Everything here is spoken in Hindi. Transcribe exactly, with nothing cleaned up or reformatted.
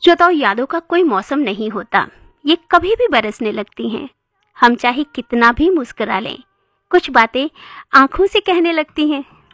जो तो यादों का कोई मौसम नहीं होता, ये कभी भी बरसने लगती हैं। हम चाहे कितना भी मुस्कुरा लें, कुछ बातें आंखों से कहने लगती हैं।